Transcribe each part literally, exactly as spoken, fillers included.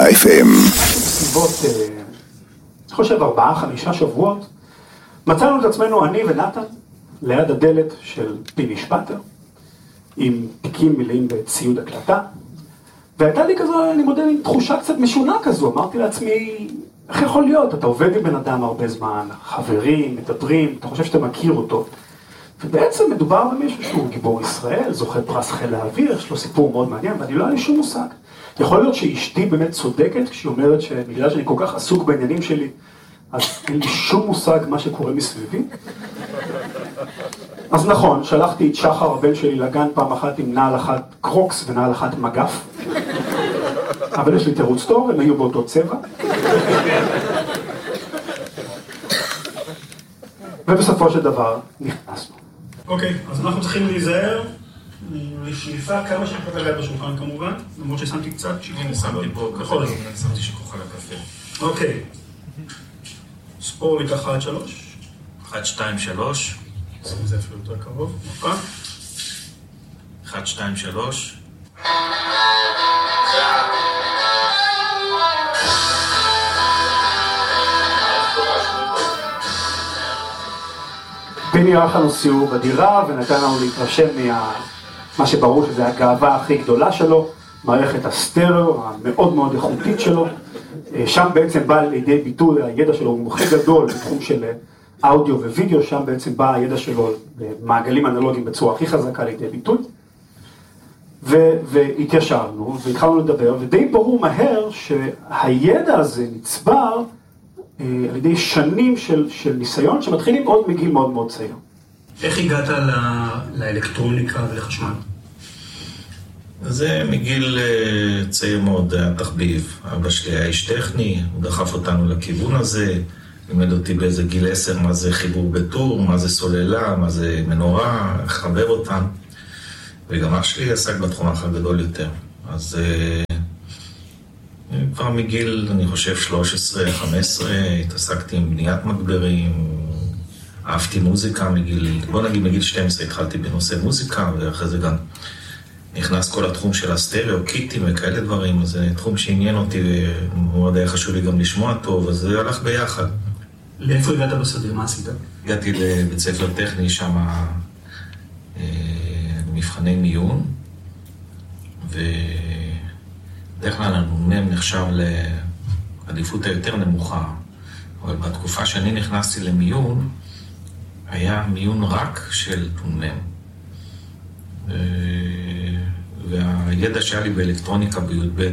אף אם. בסביבות, אני חושב, ארבעה, חמישה שבועות, מצאנו את עצמנו, אני ונתן, ליד הדלת של פיני שפטר, עם תיקים מלאים בציוד הקלטה, והייתה לי כזו, אני מודה, עם תחושה קצת משונה כזו, אמרתי לעצמי, איך יכול להיות? אתה עובד עם בן אדם הרבה זמן, חברים, מדברים, אתה חושב שאתה מכיר אותו, ובעצם מדובר במישהו שהוא גיבור ישראל, זוכה פרס חיל האוויר, יש לו סיפור מאוד מעניין, ואני לא היה לי שום מושג. יכול להיות שאשתי באמת צודקת כשהיא אומרת שבגלל שאני כל כך עסוק בעניינים שלי, אז אין לי שום מושג מה שקורה מסביבי. אז נכון, שלחתי את שחר הבן שלי לגן פעם אחת עם נעל אחת קרוקס ונעל אחת מגף. אבל יש לי תירוץ טוב, הם היו באותו צבע. ובסופו של דבר נכנסנו. אוקיי, אז אנחנו צריכים להיזהר לשליפה כמה שפחות לגעת בשולחן כמובן, למרות ששמתי קצת שכוח. הנה, שמתי פה קפה, שמתי שכוח על הקפה. אוקיי. ספור לי ככה עד שלוש. אחת, שתיים, שלוש. שים את זה אפילו יותר קרוב. מפה. אחת, שתיים, שלוש. פיני ערך לנו סיור בדירה ונתן לנו להתרשם ממה שברור שזה הגאווה הכי גדולה שלו, מערכת הסטריאו המאוד מאוד איכותית שלו. שם בעצם בא לידי ביטוי הידע שלו, הוא מומחה גדול בתחום של אודיו ווידאו, שם בעצם בא הידע שלו במעגלים אנלוגיים בצורה הכי חזקה לידי ביטוי. והתיישבנו והתחלנו לדבר, ודי ברור מהר שהידע הזה נצבר על ידי שנים של, של ניסיון שמתחילים עוד מגיל מאוד מאוד צעיר. איך הגעת לאלקטרוניקה ולחשמל? זה מגיל צעיר מאוד, היה תחביב. אבא שלי היה איש טכני, הוא דחף אותנו לכיוון הזה, לימד אותי באיזה גיל עשר מה זה חיבור בטור, מה זה סוללה, מה זה מנורה, לחבר אותם. וגם אח שלי עסק בתחום האחר גדול יותר. אז כבר מגיל, אני חושב, שלוש עשרה חמש עשרה, התעסקתי עם בניית מגברים, אהבתי מוזיקה מגיל, בוא נגיד מגיל שתים עשרה התחלתי בנושא מוזיקה, ואחרי זה גם נכנס כל התחום של הסטריאו, קיטים וכאלה דברים, אז זה תחום שעניין אותי, ומאוד היה חשוב לי גם לשמוע טוב, אז זה הלך ביחד. לאיפה הגעת בסדיר? מה עשית? הגעתי לבית ספר טכני, שם מבחני מיון, ו... בדרך כלל הנ"מ נחשב לעדיפות היותר נמוכה, אבל בתקופה שאני נכנסתי למיון, היה מיון רק של נ"מ. והידע שהיה לי באלקטרוניקה בי"ב,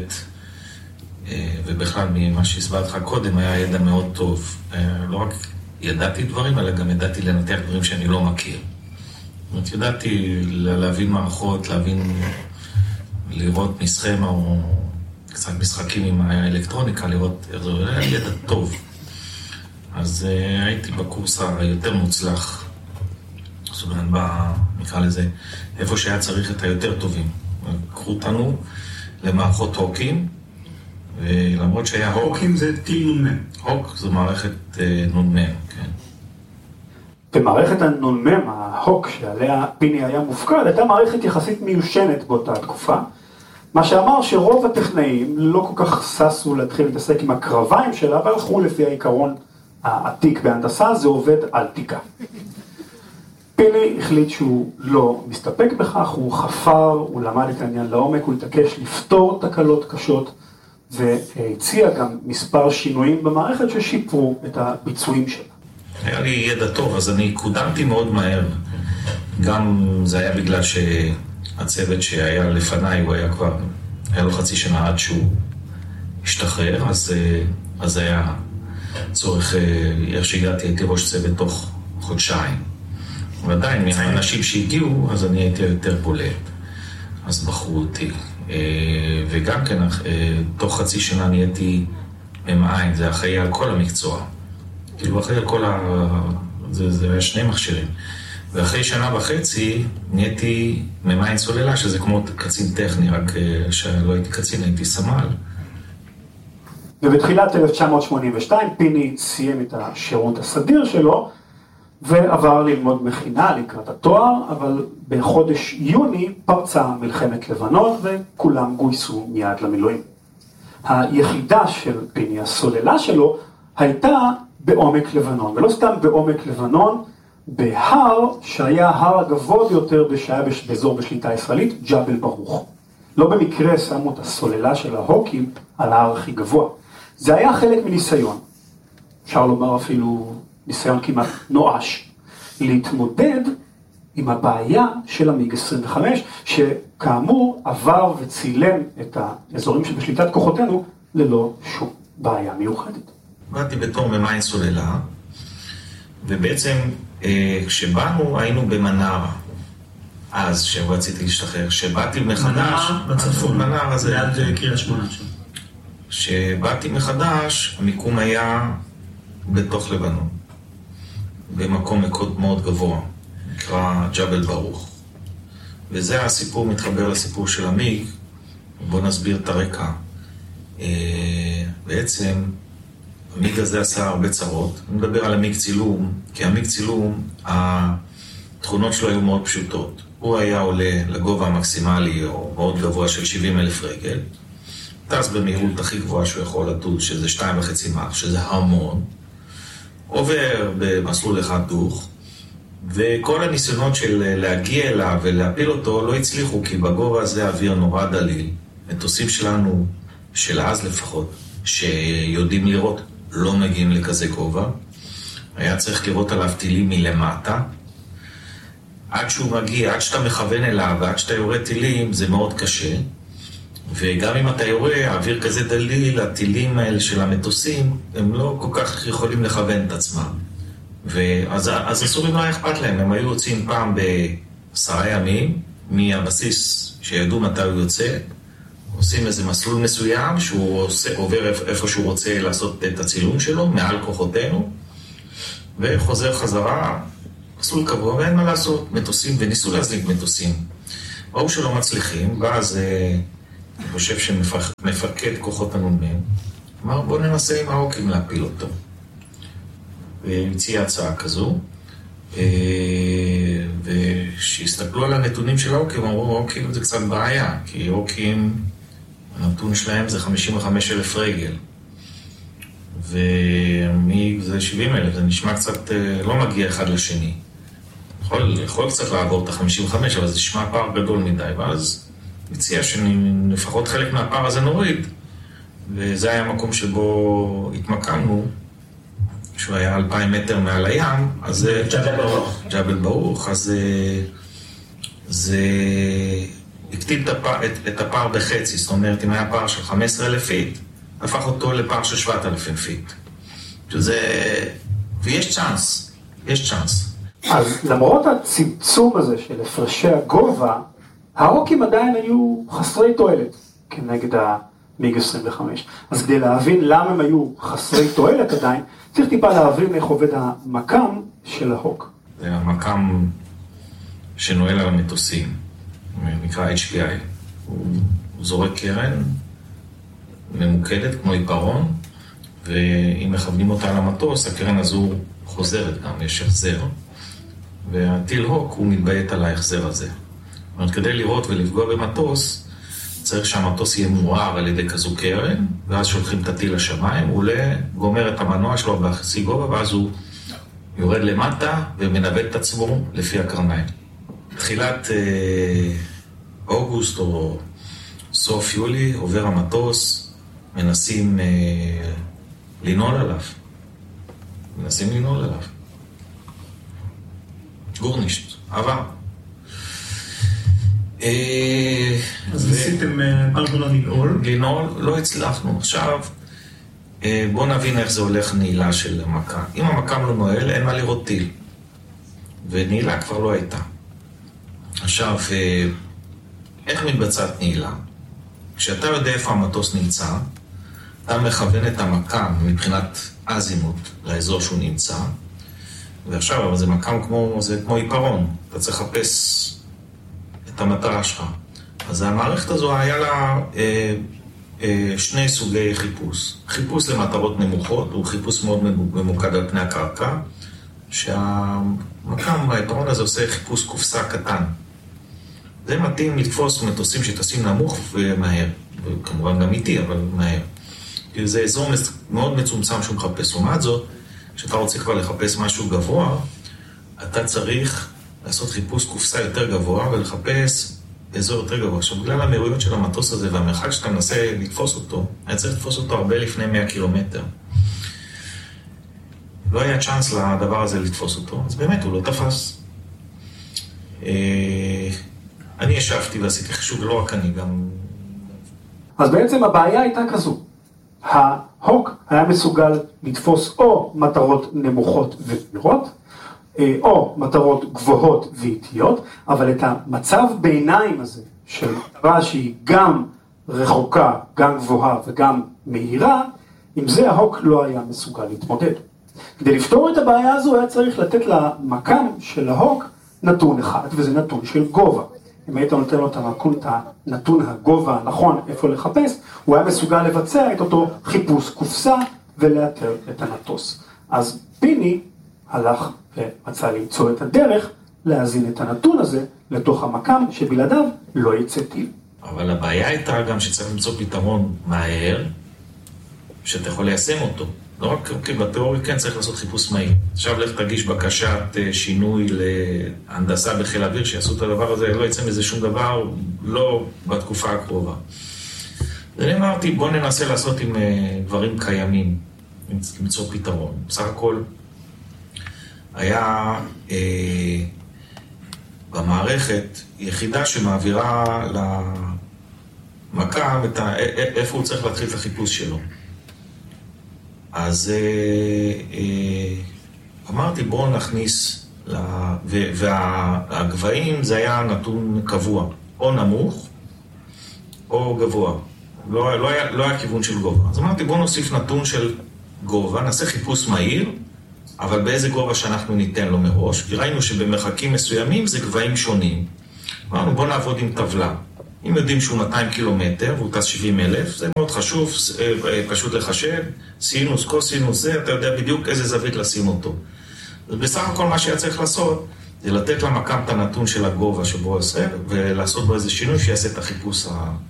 ובכלל ממה שהסברתי לך קודם, היה ידע מאוד טוב. לא רק ידעתי דברים, אלא גם ידעתי לנתח דברים שאני לא מכיר. זאת אומרת, ידעתי להבין מערכות, להבין, לראות מסכמה או קצת משחקים עם האלקטרוניקה, לראות איך זה היה ידע טוב. אז uh, הייתי בקורס היותר מוצלח, זאת אומרת, נקרא לזה, איפה שהיה צריך את היותר טובים. קחו אותנו למערכות הוקים, ולמרות שהיה הוק... הוקים זה טיל נ"מ. הוק זו מערכת uh, נ"מ, כן. במערכת הנ"מ, ההוק שעליה פיני היה מופקד, הייתה מערכת יחסית מיושנת באותה תקופה, מה שאמר שרוב הטכנאים לא כל כך ססו להתחיל להתעסק עם הקרביים שלה, אבל הלכו לפי העיקרון העתיק בהנדסה, זה עובד על תיקה. פיני החליט שהוא לא מסתפק בכך, הוא חפר, הוא למד את העניין לעומק, הוא התעקש לפתור תקלות קשות, והציע גם מספר שינויים במערכת ששיפרו את הביצועים שלה. היה לי ידע טוב, אז אני קודמתי מאוד מהר. גם זה היה בגלל ש... הצוות שהיה לפניי, הוא היה כבר, היה לו חצי שנה עד שהוא השתחרר, אז, אז היה צורך, איך שהגעתי, הייתי ראש צוות תוך חודשיים. ועדיין, מהאנשים שהגיעו, אז אני הייתי יותר בולט. אז בחרו אותי. וגם כן, תוך חצי שנה נהייתי ממעין, זה אחראי על כל המקצוע. כאילו אחראי על כל ה... זה, זה היה שני מכשירים. ואחרי שנה וחצי נהייתי ממעין סוללה, שזה כמו קצין טכני, רק שלא הייתי קצין, הייתי סמל. ובתחילת אלף תשע מאות שמונים ושתיים פיני סיים את השירות הסדיר שלו, ועבר ללמוד מכינה לקראת התואר, אבל בחודש יוני פרצה מלחמת לבנון, וכולם גויסו מיד למילואים. היחידה של פיני, הסוללה שלו, הייתה בעומק לבנון, ולא סתם בעומק לבנון, בהר שהיה ההר הגבוה ביותר שהיה באזור בשליטה ישראלית, ג'בל ברוך. לא במקרה שמו את הסוללה של ההוקים על ההר הכי גבוה. זה היה חלק מניסיון, אפשר לומר אפילו ניסיון כמעט נואש, להתמודד עם הבעיה של המיג עשרים וחמש, שכאמור עבר וצילם את האזורים שבשליטת כוחותינו ללא שום בעיה מיוחדת. באתי בתור ממיין סוללה, ובעצם כשבאנו היינו במנרה, אז שרציתי להשתחרר, שבאתי מחדש, מנרה בצפון, מנרה הזה, ליד קריית שמונה שם. שבאתי מחדש, המיקום היה בתוך לבנון, במקום מאוד מאוד גבוה, נקרא ג'בל ברוך. וזה הסיפור מתחבר לסיפור של המיג. בואו נסביר את הרקע. בעצם המיג הזה עשה הרבה צרות. אני מדבר על המיג צילום, כי המיג צילום, התכונות שלו היו מאוד פשוטות. הוא היה עולה לגובה המקסימלי או מאוד גבוה של שבעים אלף רגל, טס במהירות הכי גבוהה שהוא יכול לטוס, שזה שתיים וחצי מאך, שזה המון, עובר במסלול אחד דוך, וכל הניסיונות של להגיע אליו ולהפיל אותו לא הצליחו, כי בגובה הזה האוויר נורא דליל. מטוסים שלנו, של אז לפחות, שיודעים לראות, לא מגיעים לכזה גובה. היה צריך לראות עליו טילים מלמטה. עד שהוא מגיע, עד שאתה מכוון אליו, ועד שאתה יורה טילים, זה מאוד קשה. וגם אם אתה יורה, האוויר כזה דליל, הטילים האלה של המטוסים, הם לא כל כך יכולים לכוון את עצמם. ואז אז הסורים לא היה אכפת להם, הם היו יוצאים פעם בעשרה ימים, מהבסיס שידעו מתי הוא יוצא, עושים איזה מסלול מסוים, שהוא עושה, עובר איפה שהוא רוצה לעשות את הצילום שלו, מעל כוחותינו, וחוזר חזרה, מסלול קבוע, ואין מה לעשות, מטוסים, וניסו להזליג מטוסים. ראו שלא מצליחים, ואז אני חושב שמפקד כוחות הנ"מ, אמר בוא ננסה עם ההוקים להפיל אותו. והציע הצעה כזו, ושהסתכלו על הנתונים של ההוקים, אמרו, ההוקים זה קצת בעיה, כי ההוקים, הנתון שלהם זה חמישים וחמישה אלף רגל, ומי זה שבעים אלף, זה נשמע קצת, לא מגיע אחד לשני. יכול, יכול קצת לעבור את ה-חמישים וחמש, אבל זה נשמע פער גדול מדי, ואז הציע שלפחות חלק מהפער הזה נוריד, וזה היה המקום שבו התמקמנו, שהוא היה אלפיים מטר מעל הים, אז זה ג'בל ברוך. ג'בל ברוך, אז זה הקטין את הפער, את, את הפער בחצי, זאת אומרת, אם היה פער של חמישה עשר אלף פיט, הפך אותו לפער של שבעת אלפים פיט. שזה, ויש צ'אנס, יש צ'אנס. אז למרות הצמצום הזה של הפרשי הגובה, ההוקים עדיין היו חסרי תועלת כנגד המיג עשרים וחמש. אז כדי להבין למה הם היו חסרי תועלת עדיין, צריך טיפה להבין איך עובד המקם של ההוק. זה המקם שנועל על המטוסים, נקרא אייץ' פי איי. הוא זורק קרן ממוקדת כמו עיפרון, ואם מכוונים אותה על המטוס, הקרן הזו חוזרת גם, יש החזר. והטיל הוק הוא מתביית על ההחזר הזה. זאת אומרת, כדי לראות ולפגוע במטוס, צריך שהמטוס יהיה מואר על ידי כזו קרן, ואז שולחים את הטיל לשמיים, הוא עולה, גומר את המנוע שלו בחצי גובה, ואז הוא יורד למטה ומנווט את עצמו לפי הקרניים. תחילת אה, אוגוסט או סוף יולי עובר המטוס, מנסים אה, לנעול עליו. מנסים לנעול עליו. גורנישט, עבר. אז ניסיתם פעם גדולה לנעול? לנעול, לא הצלחנו. עכשיו, בואו נבין איך זה הולך נעילה של המקם. אם המקם לא נועל, אין מה לראות טיל. ונעילה כבר לא הייתה. עכשיו, איך מתבצעת נעילה? כשאתה יודע איפה המטוס נמצא, אתה מכוון את המקם מבחינת אזימוט לאזור שהוא נמצא, ועכשיו, אבל זה מקם כמו, זה כמו עיפרון. אתה צריך לחפש את המטרה שלך. אז המערכת הזו היה לה אה, אה, שני סוגי חיפוש. חיפוש למטרות נמוכות, הוא חיפוש מאוד ממוקד על פני הקרקע, שהמקם, העיפרון הזה עושה חיפוש קופסה קטן. זה מתאים לתפוס מטוסים שטסים נמוך ומהר, וכמובן גם איטי, אבל מהר. כי זה אזור מאוד מצומצם שהוא מחפש. לעומת זאת, כשאתה רוצה כבר לחפש משהו גבוה, אתה צריך לעשות חיפוש קופסה יותר גבוה ולחפש אזור יותר גבוה. עכשיו, בגלל המהירויות של המטוס הזה והמרחק שאתה מנסה לתפוס אותו, היה צריך לתפוס אותו הרבה לפני מאה קילומטר. לא היה צ'אנס לדבר הזה לתפוס אותו, אז באמת הוא לא תפס. אני ישבתי ועשיתי חישוב, לא רק אני, גם... אז בעצם הבעיה הייתה כזו. ההוק היה מסוגל לתפוס או מטרות נמוכות ומהירות, או מטרות גבוהות ואיטיות, אבל את המצב ביניים הזה של מטרה שהיא גם רחוקה, גם גבוהה וגם מהירה, עם זה ההוק לא היה מסוגל להתמודד. כדי לפתור את הבעיה הזו היה צריך לתת למקם של ההוק נתון אחד, וזה נתון של גובה. אם היית נותן לו את הנתון הגובה הנכון איפה לחפש, הוא היה מסוגל לבצע את אותו חיפוש קופסה ולאתר את המטוס. אז פיני הלך ומצא למצוא את הדרך להזין את הנתון הזה לתוך המקם שבלעדיו לא יצא טיל. אבל הבעיה הייתה גם שצריך למצוא פתרון מהר, שאתה יכול ליישם אותו. לא רק אוקיי, בתיאוריה כן צריך לעשות חיפוש מהיר. עכשיו לך תגיש בקשת שינוי להנדסה בחיל האוויר, שיעשו את הדבר הזה, לא יצא מזה שום דבר, לא בתקופה הקרובה. ואני אמרתי, בוא ננסה לעשות עם דברים קיימים, למצוא פתרון. בסך הכל, היה אה, במערכת יחידה שמעבירה למקם את ה, איפה הוא צריך להתחיל את החיפוש שלו. אז אה, אה, אמרתי בואו נכניס, לה, והגבהים זה היה נתון קבוע, או נמוך או גבוה, לא, לא, היה, לא היה כיוון של גובה. אז אמרתי בואו נוסיף נתון של גובה, נעשה חיפוש מהיר, אבל באיזה גובה שאנחנו ניתן לו מראש, כי ראינו שבמרחקים מסוימים זה גבהים שונים. אמרנו בואו נעבוד עם טבלה. אם יודעים שהוא מאתיים קילומטר והוא טס שבעים אלף, זה מאוד חשוב, פשוט לחשב, סינוס, קוסינוס, זה, אתה יודע בדיוק איזה זווית לשים אותו. בסך הכל מה שהיה צריך לעשות, זה לתת למקם את הנתון של הגובה שבו עושה, ולעשות בו איזה שינוי שיעשה את החיפוש ה...